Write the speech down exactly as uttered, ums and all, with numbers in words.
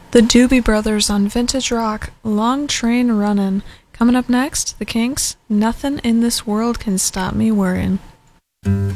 The Doobie Brothers on Vintage Rock, Long Train Runnin'. Coming up next, The Kinks, Nothing in This World Can Stop Me Worryin'.